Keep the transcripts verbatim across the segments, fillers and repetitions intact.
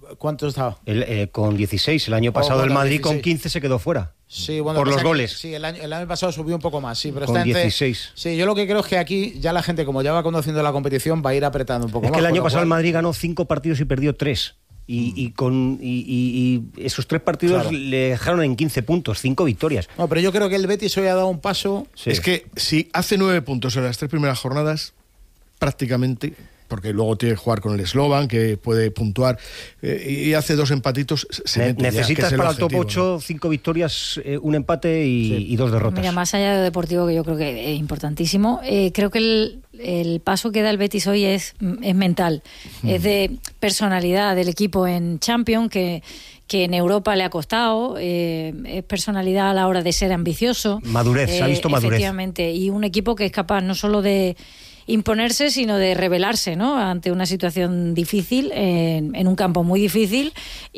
¿Cuánto estaba? El, eh, con dieciséis. El año pasado oh, bueno, el Madrid dieciséis. Con quince se quedó fuera. Sí, bueno, por los goles. Sí, el año, el año pasado subió un poco más, sí, pero con está entre, dieciséis. Sí, yo lo que creo es que aquí ya la gente, como ya va conociendo la competición, va a ir apretando un poco es más. Es que el año pasado cual... el Madrid ganó cinco partidos y perdió tres. Y, y con y, y, y esos tres partidos claro. le dejaron en quince puntos, cinco victorias. No, pero yo creo que el Betis hoy ha dado un paso. Sí. Es que si hace nueve puntos en las tres primeras jornadas, prácticamente, porque luego tiene que jugar con el Slovan, que puede puntuar, eh, y hace dos empatitos. Se ne necesitas ya, para el, el top ocho, ¿no? Cinco victorias, eh, un empate y, sí. y dos derrotas. Mira, más allá de lo deportivo, que yo creo que es importantísimo, eh, creo que el, el paso que da el Betis hoy es, es mental, mm. es de personalidad del equipo en Champions, que que en Europa le ha costado, eh, es personalidad a la hora de ser ambicioso. Madurez, eh, se ha visto madurez. Efectivamente, y un equipo que es capaz no solo de imponerse, sino de rebelarse, ¿no? Ante una situación difícil, en, en un campo muy difícil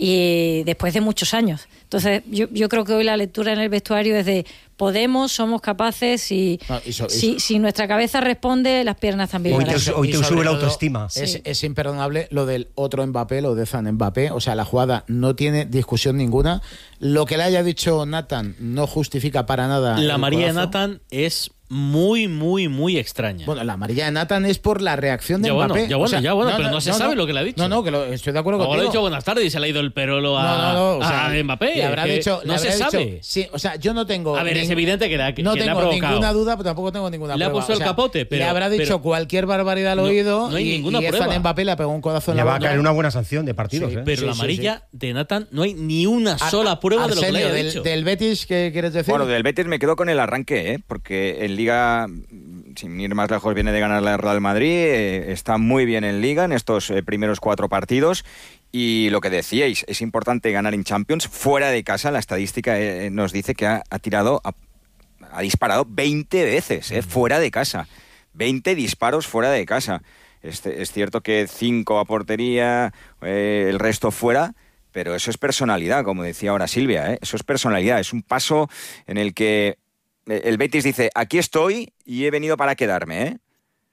y después de muchos años. Entonces, yo, yo creo que hoy la lectura en el vestuario es de podemos, somos capaces y no, eso, si, eso. si nuestra cabeza responde, las piernas también. Hoy te, hoy te sube la autoestima. Es, sí. es imperdonable lo del otro Mbappé, lo de Zan Mbappé. O sea, la jugada no tiene discusión ninguna. Lo que le haya dicho Nathan no justifica para nada. La amarilla de Nathan es muy, muy, muy extraña. Bueno, la amarilla de Nathan es por la reacción de ya Mbappé. Bueno, ya bueno, o sea, ya bueno, no, pero no, no se no, sabe no, lo que le ha dicho. No, no, que lo, estoy de acuerdo Luego contigo. le ha dicho buenas tardes y se le ha ido el perolo a, no, no, no, o sea, a Mbappé. Le habrá dicho, no le se habrá sabe. Dicho, sí, o sea, yo no tengo... A ver, ning, es evidente que, la, que, no que le ha provocado. provocado. No tengo ninguna duda, pero tampoco tengo ninguna le prueba. Le ha puesto o el sea, capote, pero... Le habrá dicho pero, cualquier barbaridad al no, oído no hay y, ninguna y prueba. Mbappé le pegó un codazo en la boca. boca. Le va a caer una buena sanción de partidos, sí, ¿eh? Pero sí, la amarilla sí, sí. de Nathan no hay ni una sola prueba Arsenio, de lo que le haya del, dicho. Del Betis, ¿qué quieres decir? Bueno, del Betis me quedo con el arranque, ¿eh? Porque en Liga, sin ir más lejos, viene de ganar la Real Madrid, eh, está muy bien en Liga en estos eh, primeros cuatro partidos. Y lo que decíais, es importante ganar en Champions fuera de casa. La estadística eh, nos dice que ha, ha tirado, ha, ha disparado veinte veces eh, fuera de casa. veinte disparos fuera de casa. Es, es cierto que cinco a portería, eh, el resto fuera, pero eso es personalidad, como decía ahora Silvia. Eh, eso es personalidad, es un paso en el que el Betis dice, aquí estoy y he venido para quedarme, ¿eh?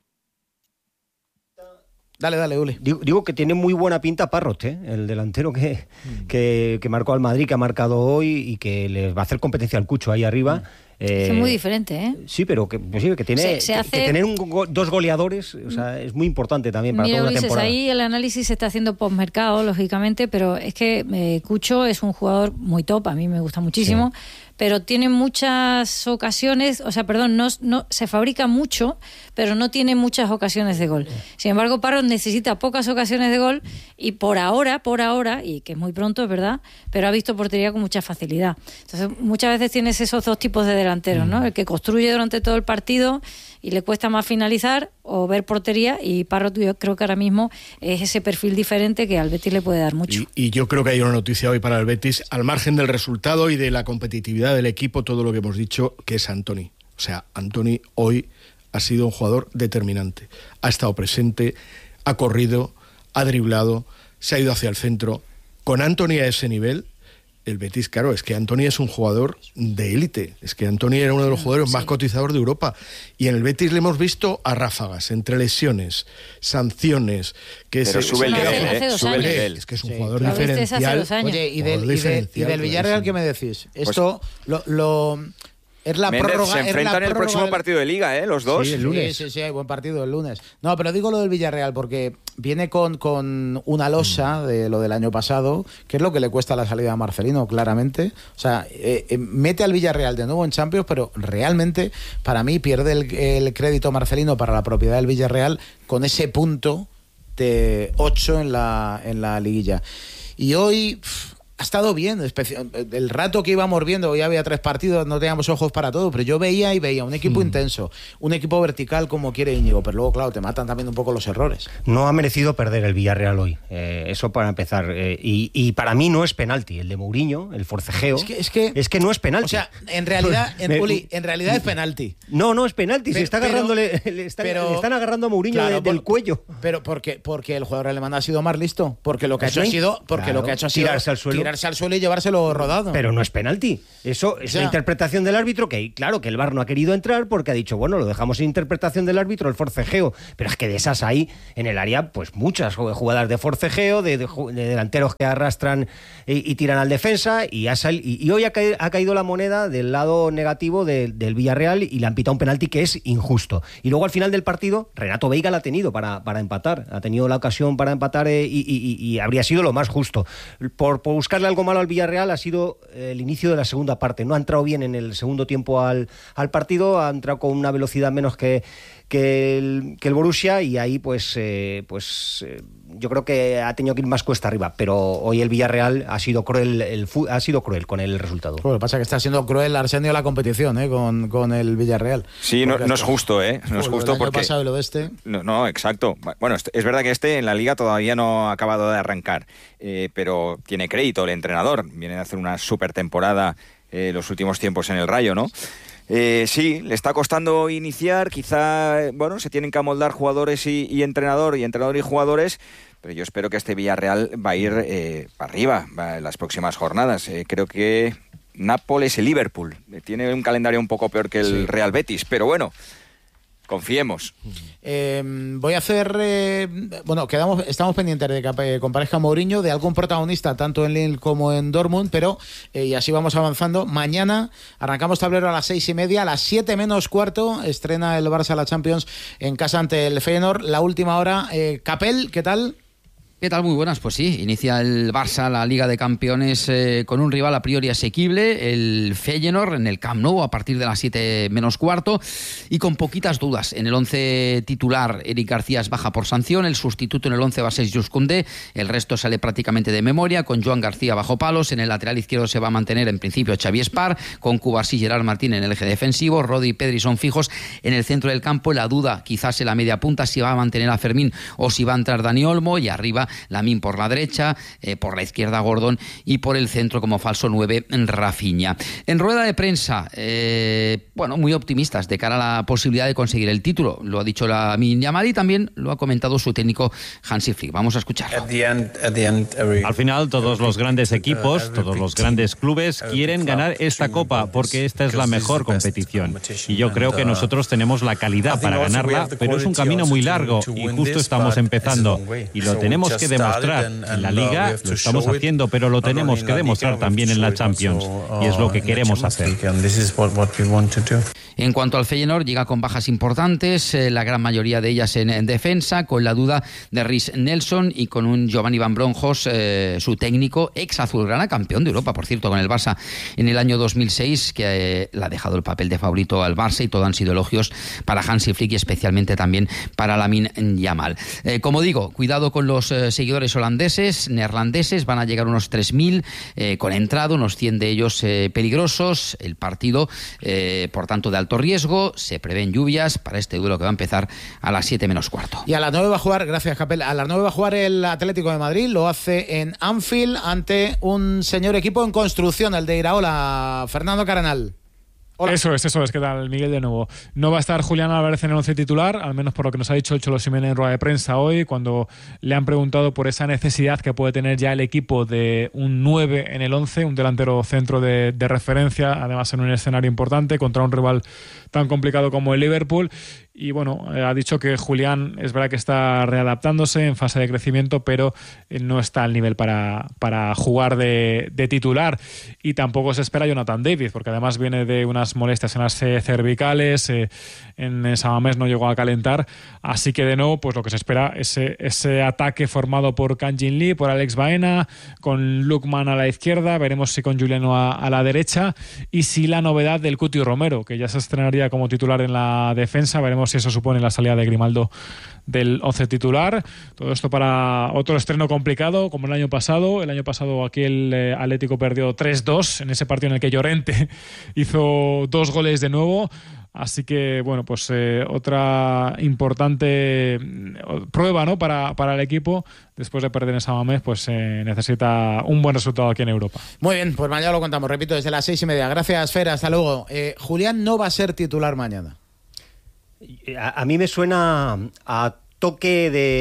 Dale, dale, Uli. Digo, digo que tiene muy buena pinta Parrot, ¿eh? El delantero que, mm. que, que marcó al Madrid, que ha marcado hoy y que le va a hacer competencia al Cucho ahí arriba. Mm. Eh, es muy diferente, ¿eh? Sí, pero que, pues sí, que tiene se, se que, hace... que tener un, dos goleadores, o sea, es muy importante también para Mira, toda Ulises, una temporada. Ahí el análisis se está haciendo postmercado, lógicamente, pero es que eh, Cucho es un jugador muy top, a mí me gusta muchísimo, sí. pero tiene muchas ocasiones, o sea, perdón, no, no se fabrica mucho, pero no tiene muchas ocasiones de gol. Sin embargo, Parrot necesita pocas ocasiones de gol y por ahora, por ahora, y que es muy pronto, es verdad, pero ha visto portería con mucha facilidad. Entonces, muchas veces tienes esos dos tipos de delanteros, ¿no? El que construye durante todo el partido y le cuesta más finalizar o ver portería, y Parrot yo creo que ahora mismo es ese perfil diferente que al Betis le puede dar mucho. Y, y yo creo que hay una noticia hoy para el Betis, al margen del resultado y de la competitividad del equipo, todo lo que hemos dicho, que es Antony. O sea, Antony hoy ha sido un jugador determinante. Ha estado presente, ha corrido, ha driblado, se ha ido hacia el centro. Con Antony a ese nivel, el Betis, claro, es que Antony es un jugador de élite. Es que Antony era uno de los jugadores sí. más cotizados de Europa. Y en el Betis le hemos visto a ráfagas, entre lesiones, sanciones. Que Pero se, sube el se nivel, queda, ¿eh? Sube el nivel. Es que es un sí. jugador Lo diferencial. Oye, y del, y de, y del Villarreal, ¿qué me decís? Esto pues, lo... lo Es la Méndez prórroga. se enfrentan en el próximo del... partido de Liga, ¿eh? Los dos. Sí, el lunes. Sí, sí, sí, hay buen partido el lunes. No, pero digo lo del Villarreal porque viene con, con una losa de lo del año pasado, que es lo que le cuesta la salida a Marcelino, claramente. O sea, eh, eh, mete al Villarreal de nuevo en Champions, pero realmente, para mí, pierde el, el crédito Marcelino para la propiedad del Villarreal con ese punto de ocho en la, en la liguilla. Y hoy... Pff, ha estado bien, el rato que íbamos viendo, ya había tres partidos, no teníamos ojos para todo, pero yo veía y veía un equipo mm. intenso, un equipo vertical como quiere Íñigo, pero luego, claro, te matan también un poco los errores. No ha merecido perder el Villarreal hoy, eh, eso para empezar, eh, y, y para mí no es penalti, el de Mourinho, el forcejeo, es que, es que, es que no es penalti. O sea, en realidad, en, Me, Uli, en realidad es penalti. No, no es penalti, pero, se está agarrándole, le, está, pero, le están agarrando a Mourinho claro, de, del por, cuello. Pero porque, porque el jugador alemán ha sido más listo, porque lo que ¿Sí? ha hecho ha sido, porque claro, lo que ha hecho ha sido tirarse al suelo. tirarse al suelo y llevárselo rodado. Pero no es penalti. Eso es ya. la interpretación del árbitro, que claro, que el V A R no ha querido entrar porque ha dicho, bueno, lo dejamos sin interpretación del árbitro, el forcejeo. Pero es que de esas hay en el área, pues muchas jugadas de forcejeo, de, de, de delanteros que arrastran y, y tiran al defensa, y, ha sal, y, y hoy ha caído, ha caído la moneda del lado negativo de, del Villarreal y le han pitado un penalti que es injusto. Y luego al final del partido, Renato Veiga la ha tenido para, para empatar, ha tenido la ocasión para empatar eh, y, y, y habría sido lo más justo. Por, por buscarle algo malo al Villarreal ha sido el inicio de la segunda parte. No ha entrado bien en el segundo tiempo al, al partido, ha entrado con una velocidad menos que, que, el, que el Borussia, y ahí pues, eh, pues eh, yo creo que ha tenido que ir más cuesta arriba. Pero hoy el Villarreal ha sido cruel, el, ha sido cruel con el resultado. Bueno, lo que pasa es que está siendo cruel Arsenio la competición eh, con, con el Villarreal. Sí, no, no es justo, ¿eh? No es justo el año porque... pasado y lo de este... No, no, exacto. Bueno, es verdad que este en la Liga todavía no ha acabado de arrancar, eh, pero tiene crédito el entrenador. Viene de hacer una súper temporada eh, los últimos tiempos en el Rayo, ¿no? Eh, sí, le está costando iniciar, quizá, bueno, se tienen que amoldar jugadores y, y entrenador, y entrenador y jugadores, pero yo espero que este Villarreal va a ir eh, para arriba va en las próximas jornadas. Eh, creo que Nápoles y Liverpool. Tiene un calendario un poco peor que el sí. Real Betis, pero bueno, confiemos. Eh, voy a hacer... Eh, bueno, quedamos, estamos pendientes de que eh, comparezca Mourinho, de algún protagonista, tanto en Lille como en Dortmund, pero, eh, y así vamos avanzando. Mañana arrancamos tablero a las seis y media, a las siete menos cuarto, estrena el Barça la Champions en casa ante el Feyenoord. La última hora, eh, Capel, ¿qué tal? ¿Qué tal? Muy buenas. Pues sí, inicia el Barça la Liga de Campeones eh, con un rival a priori asequible, el Feyenoord, en el Camp Nou a partir de las siete menos cuarto, y con poquitas dudas. En el once titular, Eric García es baja por sanción, el sustituto en el once va a ser Jules Koundé, el resto sale prácticamente de memoria, con Joan García bajo palos. En el lateral izquierdo se va a mantener en principio Xavi Espar, con Cubarsí y Gerard Martín en el eje defensivo, Rodri y Pedri son fijos en el centro del campo. La duda quizás en la media punta, si va a mantener a Fermín o si va a entrar Dani Olmo, y arriba Lamine por la derecha, eh, por la izquierda Gordon, y por el centro como falso nueve Rafinha. En rueda de prensa, eh, bueno, muy optimistas de cara a la posibilidad de conseguir el título. Lo ha dicho Lamine Yamal y también lo ha comentado su técnico Hansi Flick. Vamos a escucharlo. Al final, todos los grandes equipos, todos los grandes clubes quieren ganar esta copa porque esta es la mejor competición. Y yo creo que nosotros tenemos la calidad para ganarla, pero es un camino muy largo y justo estamos empezando. Y lo tenemos que demostrar. En la Liga lo estamos haciendo, pero lo tenemos que demostrar también en la Champions. Y es lo que queremos hacer. En cuanto al Feyenoord, llega con bajas importantes, eh, la gran mayoría de ellas en, en defensa, con la duda de Reiss Nelson y con un Giovanni Van Bronckhorst, eh, su técnico, ex azulgrana, campeón de Europa, por cierto, con el Barça en el año dos mil seis, que eh, le ha dejado el papel de favorito al Barça, y todo han sido elogios para Hansi Flick y especialmente también para Lamine Yamal. Eh, como digo, cuidado con los eh, seguidores holandeses, neerlandeses, van a llegar unos tres mil eh, con entrada, unos cien de ellos eh, peligrosos. El partido, eh, por tanto, de alto riesgo, se prevén lluvias para este duelo que va a empezar a las siete menos cuarto. Y a las nueve va a jugar, gracias Capel, a las nueve va a jugar el Atlético de Madrid, lo hace en Anfield ante un señor equipo en construcción, el de Iraola. Fernando Cardenal. Hola. Eso es, eso es, ¿qué tal, Miguel? De nuevo. No va a estar Julián Álvarez en el once titular, al menos por lo que nos ha dicho el Cholo Simeone en rueda de prensa hoy, cuando le han preguntado por esa necesidad que puede tener ya el equipo de un nueve en el once, un delantero centro de, de referencia, además en un escenario importante, contra un rival tan complicado como el Liverpool. Y bueno, eh, ha dicho que Julián es verdad que está readaptándose en fase de crecimiento, pero eh, no está al nivel para, para jugar de, de titular. Y tampoco se espera Jonathan David, porque además viene de unas molestias en las eh, cervicales, eh, en San Mamés no llegó a calentar, así que de nuevo pues lo que se espera es ese, ese ataque formado por Kang Jin Lee, por Alex Baena, con Lookman a la izquierda, veremos si con Juliano a, a la derecha, y si la novedad del Cuti Romero, que ya se estrenaría como titular en la defensa, veremos si eso supone la salida de Grimaldo del once titular. Todo esto para otro estreno complicado como el año pasado. El año pasado aquí el eh, Atlético perdió tres dos en ese partido en el que Llorente hizo dos goles de nuevo. Así que, bueno, pues eh, otra importante prueba, ¿no?, para, para el equipo. Después de perder en San Mamés, pues eh, necesita un buen resultado aquí en Europa. Muy bien, pues mañana lo contamos, repito, desde las seis y media. Gracias, Fer, hasta luego. Eh, Julián no va a ser titular mañana. A, a mí me suena a toque de,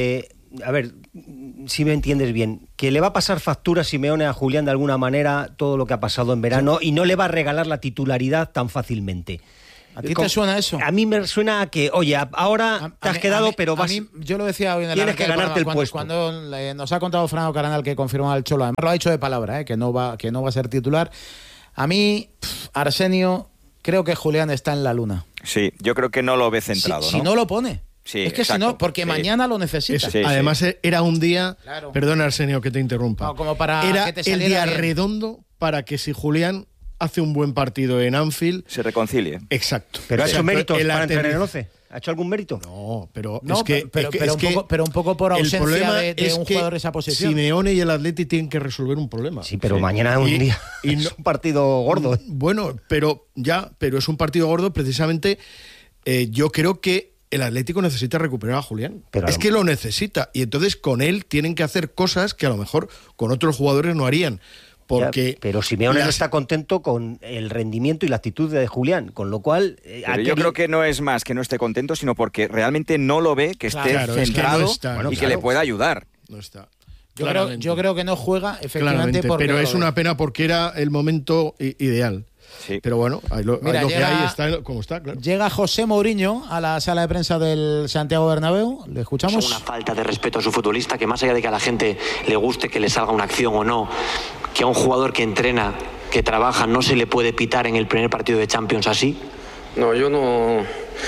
a ver, si me entiendes bien, que le va a pasar factura Simeone a Julián de alguna manera todo lo que ha pasado en verano y no le va a regalar la titularidad tan fácilmente. ¿A ti te suena eso? A mí me suena a que, oye, ahora A- te a has mí- quedado, a mí- pero vas... a mí, yo lo decía hoy en el tienes arranque que del ganarte el programa, puesto. cuando, cuando le- nos ha contado Fernando Caranal que confirma el Cholo, además lo ha dicho de palabra, ¿eh? que, no va, que no va a ser titular. A mí, pff, Arsenio, creo que Julián está en la luna. Sí, yo creo que no lo ve centrado, si, ¿no? si no lo pone. Sí, es que exacto, si no, porque sí. mañana lo necesita. Es- Sí, además, sí. era un día. Claro. Perdona, Arsenio, que te interrumpa. No, como para era que te el saliera día bien. redondo para que si Julián hace un buen partido en Anfield. Se reconcilie. Exacto. ¿Pero ha hecho Exacto, méritos el para entrar en el aterriz- once? ¿Ha hecho algún mérito? No, pero No, es que. pero, es que- pero es un que poco, pero un poco por el ausencia problema de, de es un que jugador de esa posición. Simeone y el Atleti tienen que resolver un problema. Sí, pero mañana es un Y- día. y es no- un partido gordo. Bueno, pero ya, pero es un partido gordo precisamente. eh, yo creo que el Atlético necesita recuperar a Julián. Pero a es lo- que lo necesita. Y entonces con él tienen que hacer cosas que a lo mejor con otros jugadores no harían. Porque Ya, pero Simeone no las- está contento con el rendimiento y la actitud de Julián, con lo cual... eh, ha Pero yo querido- creo que no es más que no esté contento, sino porque realmente no lo ve, que esté Claro, es que no centrado está, y bueno, que claro. le pueda ayudar. no está. Yo creo, Claramente. yo creo que no juega, efectivamente, Claramente, porque pero lo es ve. una pena porque era el momento i- ideal. Sí. Pero bueno, ahí lo, ahí Mira, lo que llega- hay está como está, claro. Llega José Mourinho a la sala de prensa del Santiago Bernabéu. ¿Le escuchamos? Es una falta de respeto a su futbolista, que más allá de que a la gente le guste que le salga una acción o no, que a un jugador que entrena, que trabaja, no se le puede pitar en el primer partido de Champions así. No, yo no,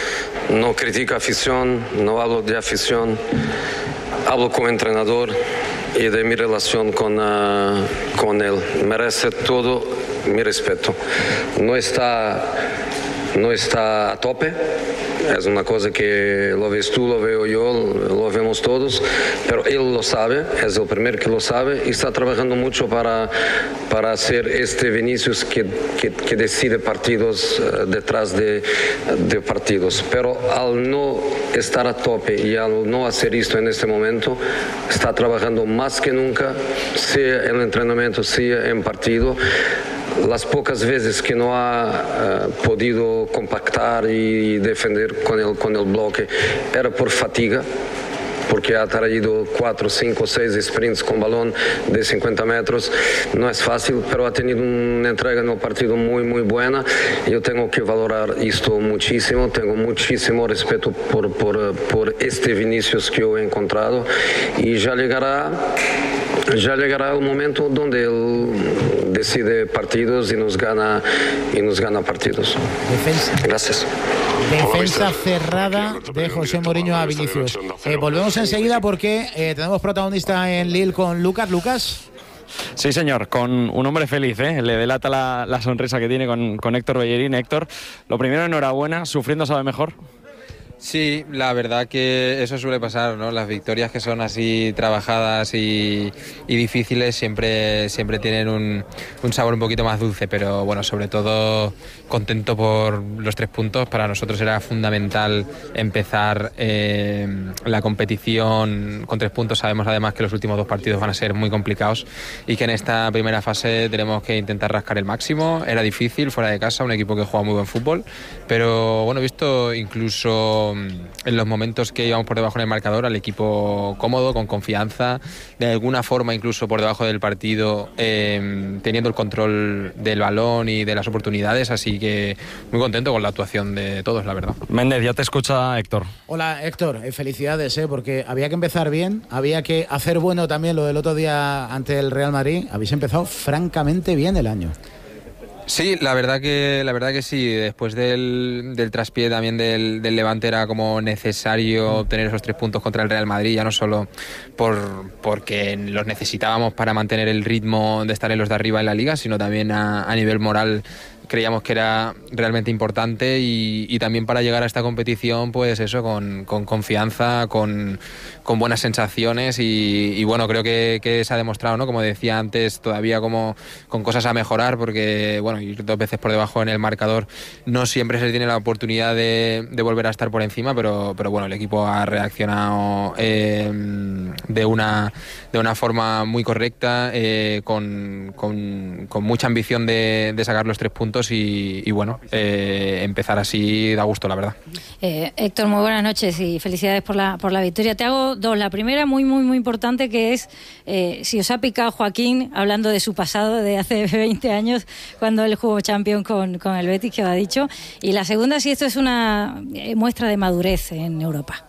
no critico afición, no hablo de afición, hablo como entrenador y de mi relación con, uh, con él. Merece todo mi respeto. No está, no está a tope. Es una cosa que lo ves tú, lo veo yo, lo vemos todos, pero él lo sabe, es el primero que lo sabe y está trabajando mucho para, para hacer este Vinicius que, que, que decide partidos eh, detrás de, de partidos. Pero al no estar a tope y al no hacer esto en este momento, está trabajando más que nunca, sea en el entrenamiento, sea en partido. Las pocas veces que no ha uh, podido compactar y defender con el, con el bloque era por fatiga, porque ha traído cuatro, cinco, seis sprints con balón de cincuenta metros. No es fácil, pero ha tenido una entrega en el partido muy, muy buena. Yo tengo que valorar esto muchísimo. Tengo muchísimo respeto por, por, por este Vinicius que yo he encontrado. Y ya llegará, ya llegará el momento donde él decide partidos y nos gana, y nos gana partidos. Defensa, Gracias. defensa cerrada de José Mourinho a Vinicius. Eh, volvemos enseguida porque eh, tenemos protagonista en Lille con Lucas. Lucas. Sí, señor, con un hombre feliz, ¿eh? Le delata la, la sonrisa que tiene con, con Héctor Bellerín. Héctor, lo primero, enhorabuena, sufriendo sabe mejor. Sí, la verdad que eso suele pasar, ¿no? Las victorias que son así trabajadas y, y difíciles siempre, siempre tienen un, un sabor un poquito más dulce, pero bueno, sobre todo contento por los tres puntos. Para nosotros era fundamental empezar eh, la competición con tres puntos. Sabemos además que los últimos dos partidos van a ser muy complicados y que en esta primera fase tenemos que intentar rascar el máximo. Era difícil, fuera de casa, un equipo que juega muy buen fútbol, pero bueno, he visto incluso en los momentos que íbamos por debajo en el marcador al equipo cómodo, con confianza, de alguna forma incluso por debajo del partido, eh, teniendo el control del balón y de las oportunidades, así que muy contento con la actuación de todos, la verdad. Méndez, ya te escucha Héctor. Hola Héctor, eh, felicidades, eh, porque había que empezar bien, había que hacer bueno también lo del otro día ante el Real Madrid. Habéis empezado francamente bien el año. Sí, la verdad que la verdad que sí. Después del, del traspié también del, del Levante era como necesario obtener esos tres puntos contra el Real Madrid, ya no solo por porque los necesitábamos para mantener el ritmo de estar en los de arriba en la liga, sino también a, a nivel moral. Creíamos que era realmente importante y, y también para llegar a esta competición, pues eso, con, con confianza, con, con buenas sensaciones y, y bueno, creo que, que se ha demostrado, ¿no? Como decía antes, todavía como con cosas a mejorar, porque bueno, ir dos veces por debajo en el marcador no siempre se tiene la oportunidad de, de volver a estar por encima, pero, pero bueno, el equipo ha reaccionado eh, de, una, de una forma muy correcta, eh, con, con, con mucha ambición de, de sacar los tres puntos. puntos y, y bueno, eh, empezar así da gusto, la verdad. Eh, Héctor, muy buenas noches y felicidades por la, por la victoria. Te hago dos. La primera, muy, muy, muy importante, que es eh, si os ha picado Joaquín, hablando de su pasado de hace veinte años, cuando él jugó Champions con, con el Betis, que os ha dicho. Y la segunda, si esto es una muestra de madurez en Europa.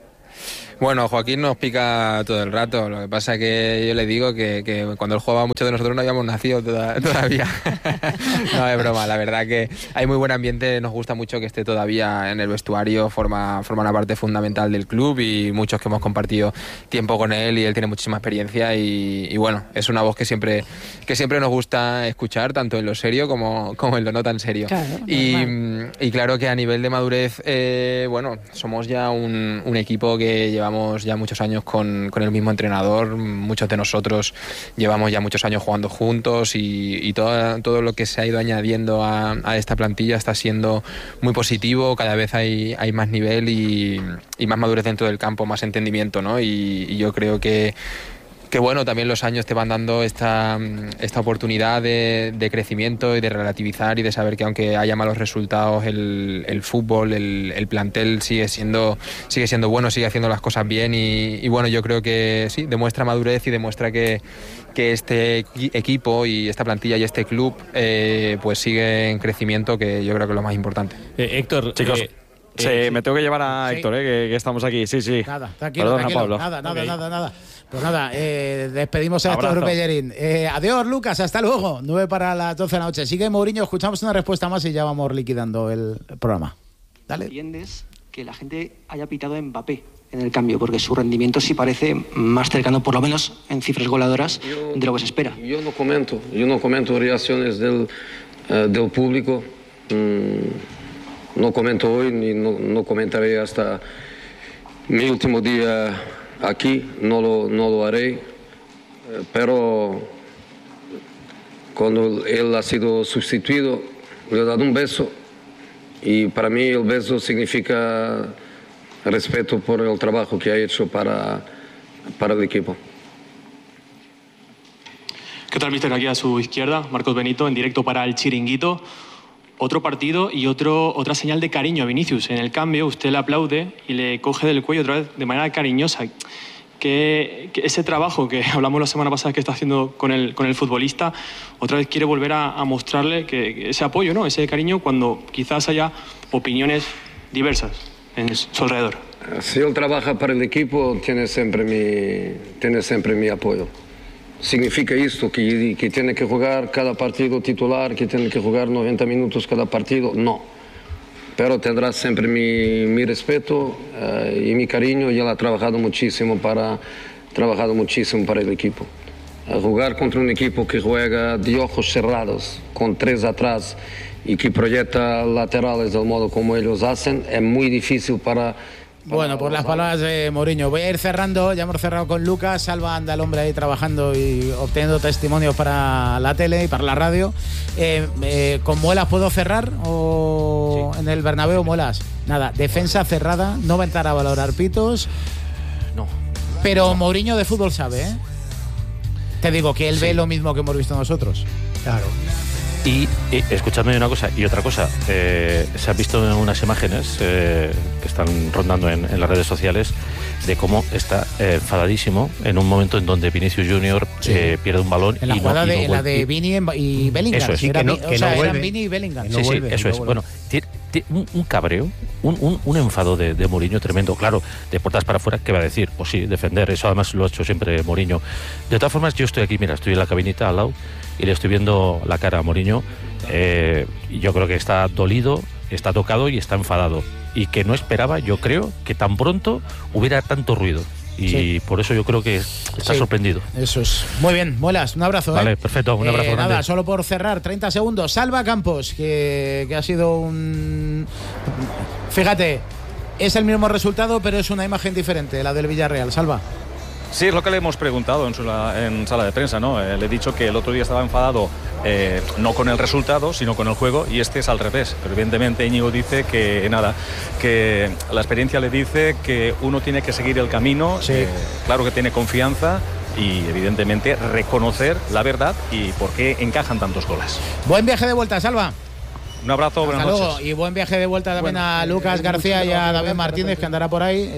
Bueno, Joaquín nos pica todo el rato. Lo que pasa es que yo le digo que, que cuando él jugaba, muchos de nosotros no habíamos nacido toda, todavía. No, es broma. La verdad que hay muy buen ambiente. Nos gusta mucho que esté todavía en el vestuario. Forma, forma una parte fundamental del club y muchos que hemos compartido tiempo con él y él tiene muchísima experiencia y, y bueno, es una voz que siempre, que siempre nos gusta escuchar, tanto en lo serio como, como en lo no tan serio. Claro, y, y claro que a nivel de madurez, eh, bueno, somos ya un, un equipo que lleva Llevamos ya muchos años con, con el mismo entrenador, muchos de nosotros llevamos ya muchos años jugando juntos y, y todo, todo lo que se ha ido añadiendo a, a esta plantilla está siendo muy positivo, cada vez hay, hay más nivel y, y más madurez dentro del campo, más entendimiento, ¿no? Y, y yo creo que que bueno, también los años te van dando esta, esta oportunidad de, de crecimiento y de relativizar y de saber que aunque haya malos resultados, el, el fútbol, el, el plantel sigue siendo, sigue siendo bueno, sigue haciendo las cosas bien y, y bueno, yo creo que sí, demuestra madurez y demuestra que, que este equipo y esta plantilla y este club eh, pues sigue en crecimiento, que yo creo que es lo más importante. Eh, Héctor, chicos. Eh, Sí, eh, me tengo que llevar a sí. Héctor, eh, que, que estamos aquí. Sí, sí. Nada, tranquilo, Perdona, tranquilo. Pablo. Nada, nada, Okay. nada, nada. Pues nada, eh, despedimos a Héctor Abrazo. Bellerín. Eh, adiós, Lucas, hasta luego. nueve para las doce de la noche. Sigue Mourinho, escuchamos una respuesta más y ya vamos liquidando el programa. Dale. ¿Entiendes que la gente haya pitado a Mbappé en el cambio? Porque su rendimiento sí parece más cercano, por lo menos en cifras goleadoras, de lo que se espera. Yo no comento, yo no comento reacciones del, eh, del público. Mm, no comento hoy ni no, no comentaré hasta mi último día aquí, no lo, no lo haré. Eh, pero cuando él ha sido sustituido, le he dado un beso y para mí el beso significa respeto por el trabajo que ha hecho para, para el equipo. ¿Qué tal, mister? Aquí a su izquierda, Marcos Benito, en directo para El Chiringuito. Otro partido y otro, otra señal de cariño a Vinicius. En el cambio, usted le aplaude y le coge del cuello otra vez de manera cariñosa. Que, que ese trabajo que hablamos la semana pasada que está haciendo con el, con el futbolista, otra vez quiere volver a, a mostrarle que, que ese apoyo, ¿no? Ese cariño, cuando quizás haya opiniones diversas en su alrededor. Si él trabaja para el equipo, tiene siempre mi, tiene siempre mi apoyo. Significa esto, que, que tiene que jugar cada partido titular, que tiene que jugar noventa minutos cada partido, no. Pero tendrá siempre mi, mi respeto uh, y mi cariño, y él ha trabajado muchísimo para, trabajado muchísimo para el equipo. Uh, jugar contra un equipo que juega de ojos cerrados, con tres atrás, y que proyecta laterales del modo como ellos hacen, es muy difícil para... Bueno, por las palabras de Mourinho. Voy a ir cerrando, ya hemos cerrado con Lucas. Salva anda el hombre ahí trabajando y obteniendo testimonios para la tele y para la radio. Eh, eh, ¿Con Muelas puedo cerrar o sí. En el Bernabéu Muelas? Nada, defensa cerrada, no va a entrar a valorar pitos. No. Pero Mourinho de fútbol sabe, ¿eh? Te digo que él sí. ve lo mismo que hemos visto nosotros. Claro. Y, y escuchadme una cosa y otra cosa, eh, se han visto unas imágenes eh, que están rondando en, en las redes sociales de cómo está eh, enfadadísimo en un momento en donde Vinicius Junior sí. eh, pierde un balón. En la y jugada no, y de, no la de Vini y Bellingham. Eso es, sí, que no, que o sea, no eran Vini y Bellingham. Sí, sí, vuelve, eso es. Bueno, tiene, tiene un, un cabreo, un, un, un enfado de, de Mourinho tremendo. Claro, de puertas para afuera, ¿qué va a decir? Pues sí, defender, eso además lo ha hecho siempre Mourinho. De todas formas, yo estoy aquí, mira, estoy en la cabinita al lado y le estoy viendo la cara a Mourinho. Eh, y yo creo que está dolido, está tocado y está enfadado. Y que no esperaba, yo creo, que tan pronto hubiera tanto ruido. Y sí. por eso yo creo que está sí. sorprendido. Eso es. Muy bien, Muelas, un abrazo. Vale, ¿eh? perfecto, un abrazo eh, grande. Nada, solo por cerrar, treinta segundos. Salva Campos, que, que ha sido un... Fíjate, es el mismo resultado, pero es una imagen diferente, la del Villarreal. Salva. Sí, es lo que le hemos preguntado en, su, en sala de prensa, ¿no? Eh, le he dicho que el otro día estaba enfadado eh, no con el resultado, sino con el juego, y este es al revés. Pero evidentemente Íñigo dice que nada, que la experiencia le dice que uno tiene que seguir el camino, sí. eh, claro que tiene confianza y evidentemente reconocer la verdad y por qué encajan tantos goles. Buen viaje de vuelta, Salva. Un abrazo, Hasta buenas luego. noches. Y buen viaje de vuelta también Bueno, a Lucas García y a David Martínez, que andará por ahí.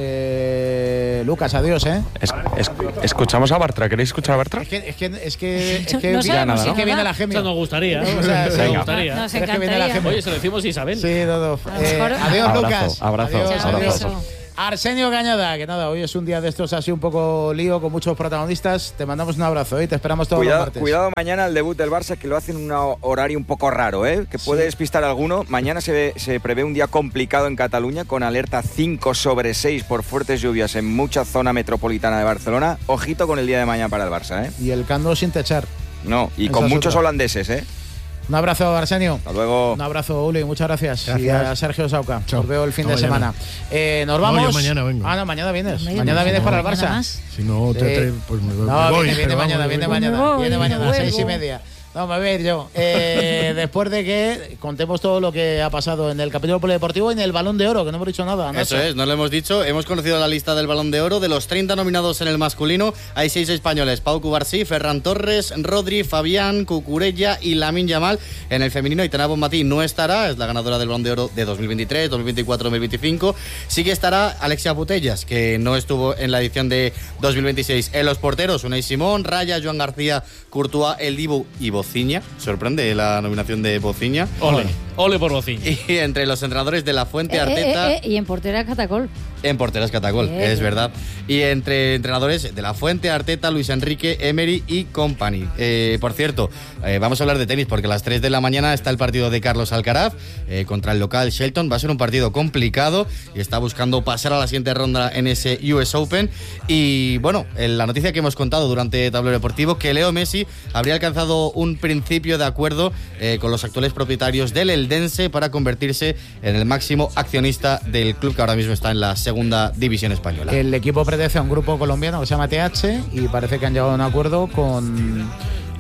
Eh, Lucas, adiós, ¿eh? Es- es- escuchamos a Bartra, ¿queréis escuchar a Bartra? Es que, es que, es que, es que, No sabemos es si que viene nada. la gemia. Eso nos gustaría. O sea, Nos sí. gustaría. Nos Es que viene la encantaría. gemia. Oye, se lo decimos a Isabel. Sí, Dodo. Eh, mejor- adiós, Abrazo, Lucas. abrazo, Adiós, abrazo. adiós. Arsenio Cañada, que nada, hoy es un día de estos así un poco lío, con muchos protagonistas. Te mandamos un abrazo y te esperamos todos los Cuidado, martes. cuidado mañana el debut del Barça, que lo hacen en un horario un poco raro, ¿eh? que puede despistar a alguno. Mañana se, ve- se prevé un día complicado en Cataluña, con alerta cinco sobre seis por fuertes lluvias en mucha zona metropolitana de Barcelona. Ojito con el día de mañana para el Barça, ¿eh? Y el Cando sin techar. No, y Esa con es muchos otra. holandeses, ¿eh? Un abrazo, Arsenio. Hasta luego. Un abrazo, Uli, muchas gracias. Gracias. Y a Sergio Sauca. Chao. Os veo el fin Hasta de mañana. semana. Eh, nos No, vamos. yo mañana vengo. Ah, no, mañana vienes. Medio Mañana mes, vienes para el mañana Barça. más. Si no, te, te- Eh, pues me, me No, voy. viene, viene pero vamos, mañana, me viene voy. mañana, Me voy, viene me mañana, seis y vuelvo. media. No, me voy a ir yo. Eh, después de que contemos todo lo que ha pasado en el capítulo polideportivo y en el Balón de Oro, que no hemos dicho nada. Eso Nacho. es, no lo hemos dicho. Hemos conocido la lista del Balón de Oro. De los treinta nominados en el masculino, hay seis españoles: Pau Cubarsí, Ferran Torres, Rodri, Fabián, Cucurella y Lamine Yamal. En el femenino, Aitana Bonmatí no estará, es la ganadora del Balón de Oro de dos mil veintitrés, dos mil veinticuatro, dos mil veinticinco. Sí que estará Alexia Putellas, que no estuvo en la edición de dos mil veintiséis. En los porteros, Unai Simón, Raya, Joan García, Courtois, El Dibu y Bociña. Sorprende la nominación de Bociña. Ole, ole por Bociña. Y entre los entrenadores de La Fuente, Eh, Arteta... eh, eh, y en portera Catacol. En porteras Catacol, Bien. es verdad. Y entre entrenadores de La Fuente, Arteta, Luis Enrique, Emery y Company. Eh, por cierto, eh, vamos a hablar de tenis porque a las tres de la mañana está el partido de Carlos Alcaraz eh, contra el local Shelton. Va a ser un partido complicado y está buscando pasar a la siguiente ronda en ese U S Open. Y bueno, en la noticia que hemos contado durante Tablero Deportivo, que Leo Messi habría alcanzado un principio de acuerdo eh, con los actuales propietarios del Eldense para convertirse en el máximo accionista del club, que ahora mismo está en la segunda división española. El equipo pertenece a un grupo colombiano que se llama T H y parece que han llegado a un acuerdo con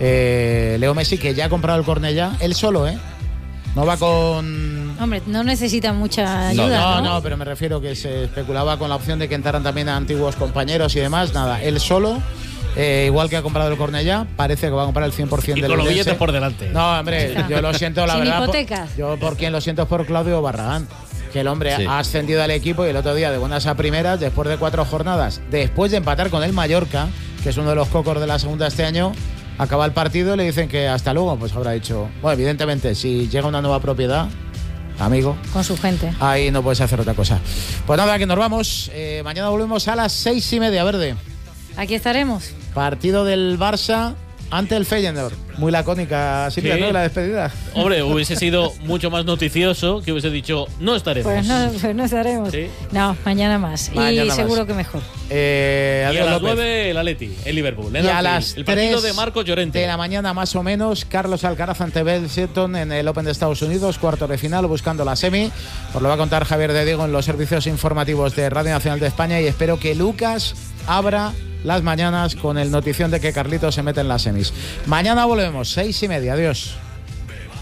eh, Leo Messi, que ya ha comprado el Cornellá, él solo, ¿eh? No va con... Hombre, no necesita mucha No, ayuda, no, ¿no? no, pero me refiero que se especulaba con la opción de que entraran también a antiguos compañeros y demás. Nada, él solo, eh, igual que ha comprado el Cornellá, parece que va a comprar el cien por ciento Y del con los Eldense. billetes por delante. No, hombre, yo lo siento, la Sin verdad. por- hipotecas. yo por quien lo siento es por Claudio Barragán. Que el hombre Sí. ha ascendido al equipo y el otro día de buenas a primeras, después de cuatro jornadas, después de empatar con el Mallorca, que es uno de los cocos de la segunda este año, acaba el partido y le dicen que hasta luego. Pues habrá dicho, bueno, evidentemente, si llega una nueva propiedad, amigo, Con su gente. ahí no puedes hacer otra cosa. Pues nada, que nos vamos. Eh, mañana volvemos a las seis y media, Verde. Aquí estaremos. Partido del Barça ante el Feyenoord. Muy lacónica, Silvia, Sí. ¿no? La despedida. Hombre, hubiese sido mucho más noticioso que hubiese dicho, no estaremos. Pues no, pues no estaremos. Sí. No, mañana más. Mañana y más. seguro que mejor. Eh, Y a adiós, las López. nueve el Atleti, el Liverpool. en Y a Anfield. las el partido tres de Marcos Llorente. de la mañana más o menos, Carlos Alcaraz ante Ben Shelton en el Open de Estados Unidos, cuarto de final, buscando la semi. Os lo va a contar Javier de Diego en los servicios informativos de Radio Nacional de España y espero que Lucas abra las mañanas con el notición de que Carlitos se mete en las semis. Mañana volvemos, seis y media. Adiós.